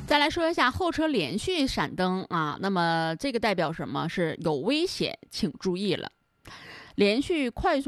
再来说一下后车连续闪灯啊，那么这个代表什么？是有危险，请注意了。连续快速